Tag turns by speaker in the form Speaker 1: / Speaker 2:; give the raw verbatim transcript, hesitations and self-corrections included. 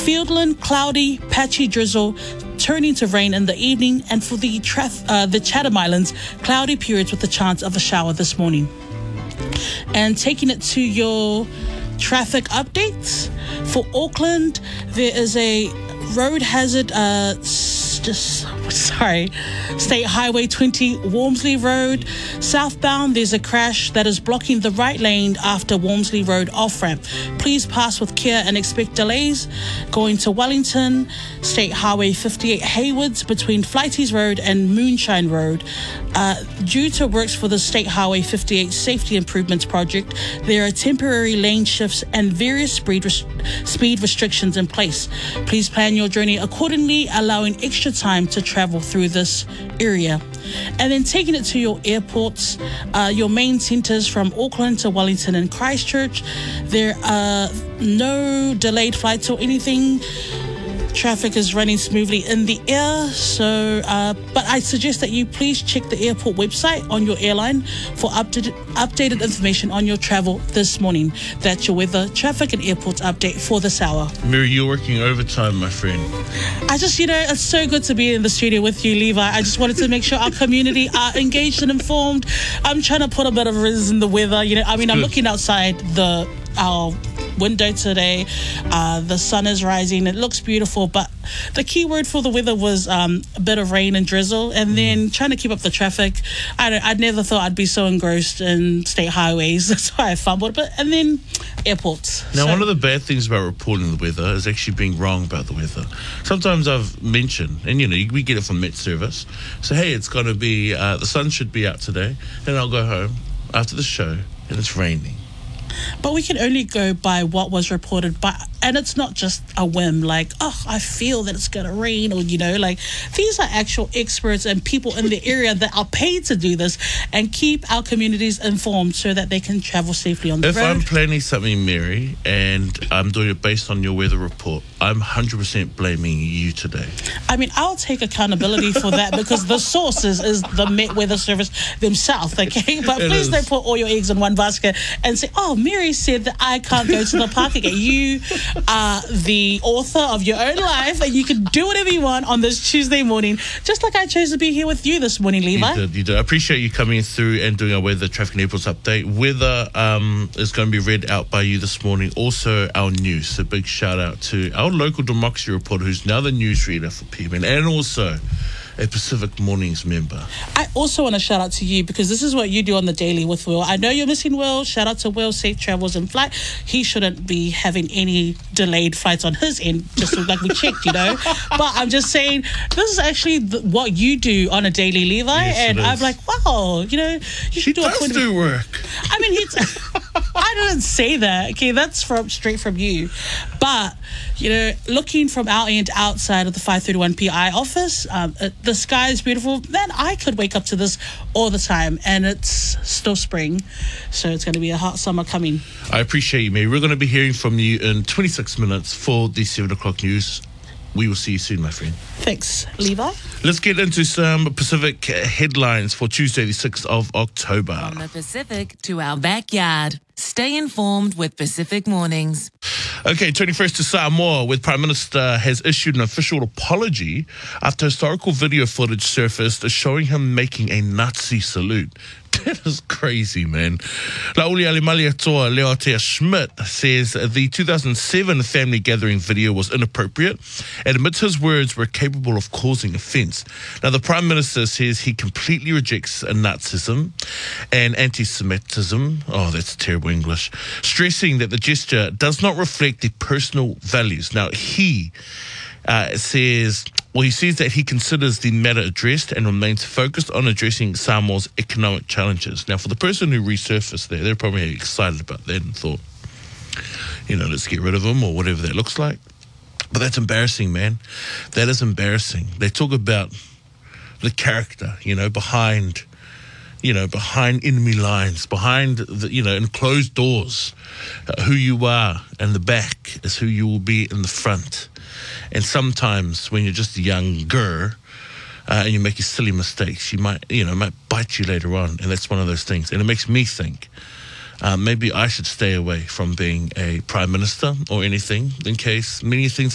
Speaker 1: Fieldland, cloudy, patchy drizzle, turning to rain in the evening, and for the traf- uh, the Chatham Islands, cloudy periods with the chance of a shower this morning. And taking it to your traffic updates, for Auckland, there is a road hazard, uh, just, sorry, State Highway twenty, Walmsley Road. Southbound, there's a crash that is blocking the right lane after Walmsley Road off-ramp. Please pass with care and expect delays. Going to Wellington, State Highway fifty-eight, Haywoods, between Flighties Road and Moonshine Road. Uh, due to works for the State Highway fifty-eight Safety Improvements Project, there are temporary lane shifts and various speed, res- speed restrictions in place. Please plan your journey accordingly, allowing extra time to travel through this area. And then taking it to your airports, uh, your main centres from Auckland to Wellington and Christchurch, there are no delayed flights or anything. Traffic is running smoothly in the air, so uh, but I suggest that you please check the airport website on your airline for updated, updated information on your travel this morning. That's your weather, traffic and airports update for this hour.
Speaker 2: Mary, you're working overtime, my friend.
Speaker 1: I just, you know, it's so good to be in the studio with you, Levi. I just wanted to make sure our community are engaged and informed. I'm trying to put a bit of riz in the weather. You know, I mean, I'm looking outside the our window today. Uh, the sun is rising. It looks beautiful, but the key word for the weather was um, a bit of rain and drizzle, and then trying to keep up the traffic. I don't, I never thought I'd be so engrossed in state highways. That's why I fumbled. But and then airports.
Speaker 2: Now,
Speaker 1: so,
Speaker 2: one of the bad things about reporting the weather is actually being wrong about the weather. Sometimes I've mentioned, and you know, we get it from Met Service. So hey, it's going to be uh, the sun should be out today, and I'll go home after the show, and it's raining.
Speaker 1: But we can only go by what was reported, by, and it's not just a whim, like, oh, I feel that it's going to rain, or, you know, like, these are actual experts and people in the area that are paid to do this and keep our communities informed so that they can travel safely on the
Speaker 2: if
Speaker 1: road.
Speaker 2: If I'm planning something, Mary, and I'm doing it based on your weather report, I'm one hundred percent blaming you today.
Speaker 1: I mean, I'll take accountability for that because the source is, is the Met Weather Service themselves, okay? But
Speaker 2: It
Speaker 1: please
Speaker 2: is.
Speaker 1: don't put all your eggs in one basket and say, oh, Mary said that I can't go to the park again. You are the author of your own life, and you can do whatever you want on this Tuesday morning, just like I chose to be here with you this morning, Levi.
Speaker 2: You did, you did. I appreciate you coming through and doing our weather, traffic and airports update. Weather um, is going to be read out by you this morning. Also, our news. A big shout out to our local democracy reporter, who's now the newsreader for P M N, and also a Pacific Mornings member.
Speaker 1: I also want to shout out to you because this is what you do on the daily with Will. I know you're missing Will. Shout out to Will. Safe travels in flight. He shouldn't be having any delayed flights on his end, just like we checked, you know. But I'm just saying, this is actually the, what you do on a daily, Levi.
Speaker 2: Yes,
Speaker 1: and I'm like, wow, you know, you should
Speaker 2: He
Speaker 1: do a
Speaker 2: does
Speaker 1: point
Speaker 2: do
Speaker 1: of,
Speaker 2: work.
Speaker 1: I mean, he's... I didn't say that. Okay, that's from straight from you. But, you know, looking from our end outside of the five thirty-one P I office, um, uh, the sky is beautiful. Man, I could wake up to this all the time, and it's still spring. So it's going to be a hot summer coming.
Speaker 2: I appreciate you, Mary. We're going to be hearing from you in twenty-six minutes for the seven o'clock news. We will see you soon, my friend.
Speaker 1: Thanks, Levi.
Speaker 2: Let's get into some Pacific headlines for Tuesday, the sixth of October.
Speaker 3: From the Pacific to our backyard. Stay informed with Pacific Mornings.
Speaker 2: Okay, turning first to Samoa, where the Prime Minister has issued an official apology after historical video footage surfaced showing him making a Nazi salute. That is crazy, man. Lauli Alimaliatoa Leotea Schmidt says the two thousand seven family gathering video was inappropriate and admits his words were capable of causing offence. Now, the Prime Minister says he completely rejects Nazism and anti-Semitism. Oh, that's terrible English. Stressing that the gesture does not reflect their personal values. Now, he uh, says... Well, he says that he considers the matter addressed and remains focused on addressing Samoa's economic challenges. Now, for the person who resurfaced there, they're probably excited about that and thought, you know, let's get rid of him or whatever that looks like. But that's embarrassing, man. That is embarrassing. They talk about the character, you know, behind, you know, behind enemy lines, behind, the, you know, in closed doors. Uh, who you are in the back is who you will be in the front. And sometimes when you're just younger uh, and you make silly mistakes, you might, you know, might bite you later on. And that's one of those things. And it makes me think uh, maybe I should stay away from being a prime minister or anything in case many things